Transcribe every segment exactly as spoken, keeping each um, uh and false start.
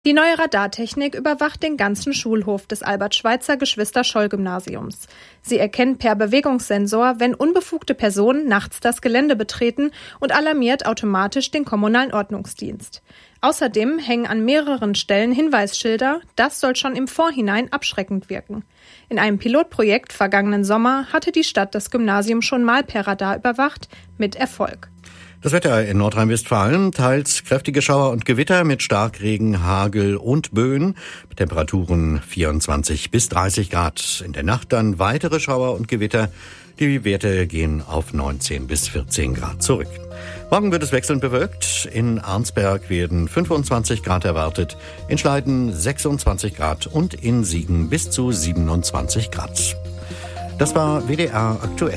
Die neue Radartechnik überwacht den ganzen Schulhof des Albert-Schweitzer-Geschwister-Scholl-Gymnasiums. Sie erkennt per Bewegungssensor, wenn unbefugte Personen nachts das Gelände betreten und alarmiert automatisch den kommunalen Ordnungsdienst. Außerdem hängen an mehreren Stellen Hinweisschilder. Das soll schon im Vorhinein abschreckend wirken. In einem Pilotprojekt vergangenen Sommer hatte die Stadt das Gymnasium schon mal per Radar überwacht, mit Erfolg. Das Wetter in Nordrhein-Westfalen, teils kräftige Schauer und Gewitter mit Starkregen, Hagel und Böen. Mit Temperaturen vierundzwanzig bis dreißig Grad. In der Nacht dann weitere Schauer und Gewitter. Die Werte gehen auf neunzehn bis vierzehn Grad zurück. Morgen wird es wechselnd bewölkt. In Arnsberg werden fünfundzwanzig Grad erwartet, in Schleiden sechsundzwanzig Grad und in Siegen bis zu siebenundzwanzig Grad. Das war W D R aktuell.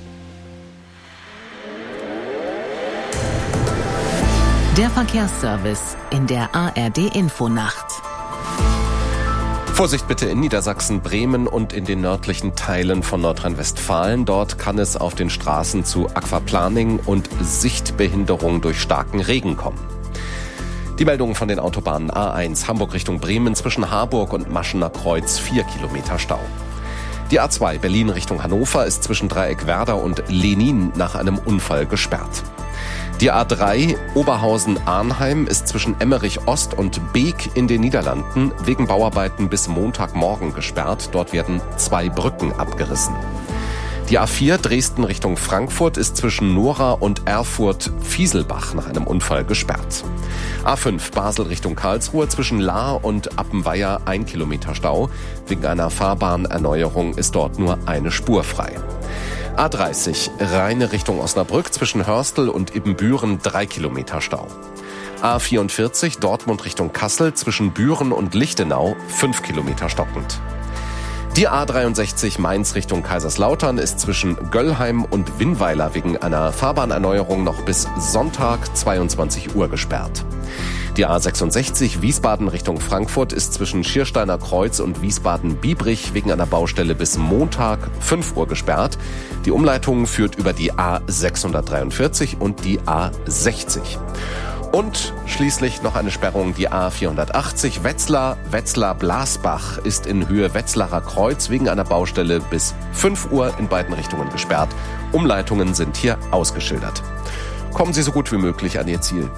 Der Verkehrsservice in der A R D-Infonacht. Vorsicht bitte in Niedersachsen, Bremen und in den nördlichen Teilen von Nordrhein-Westfalen. Dort kann es auf den Straßen zu Aquaplaning und Sichtbehinderung durch starken Regen kommen. Die Meldungen von den Autobahnen A eins Hamburg Richtung Bremen zwischen Harburg und Maschener Kreuz vier Kilometer Stau. Die A zwei Berlin Richtung Hannover ist zwischen Dreieckwerder und Lenin nach einem Unfall gesperrt. Die A drei Oberhausen-Arnheim ist zwischen Emmerich Ost und Beek in den Niederlanden wegen Bauarbeiten bis Montagmorgen gesperrt. Dort werden zwei Brücken abgerissen. Die A vier Dresden Richtung Frankfurt ist zwischen Nora und Erfurt-Fieselbach nach einem Unfall gesperrt. A fünf Basel Richtung Karlsruhe zwischen Lahr und Appenweier ein Kilometer Stau. Wegen einer Fahrbahnerneuerung ist dort nur eine Spur frei. A dreißig Rheine Richtung Osnabrück zwischen Hörstel und Ibbenbüren drei Kilometer Stau. A vierundvierzig Dortmund Richtung Kassel zwischen Büren und Lichtenau fünf Kilometer stockend. Die A dreiundsechzig Mainz Richtung Kaiserslautern ist zwischen Göllheim und Winnweiler wegen einer Fahrbahnerneuerung noch bis Sonntag zweiundzwanzig Uhr gesperrt. Die A sechsundsechzig Wiesbaden Richtung Frankfurt ist zwischen Schiersteiner Kreuz und Wiesbaden-Biebrich wegen einer Baustelle bis Montag fünf Uhr gesperrt. Die Umleitung führt über die A sechshundertdreiundvierzig und die A sechzig. Und schließlich noch eine Sperrung, die A vierhundertachtzig Wetzlar, Wetzlar-Blasbach ist in Höhe Wetzlarer Kreuz wegen einer Baustelle bis fünf Uhr in beiden Richtungen gesperrt. Umleitungen sind hier ausgeschildert. Kommen Sie so gut wie möglich an Ihr Ziel.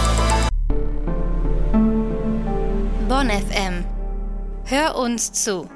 Bonn F M. Hör uns zu.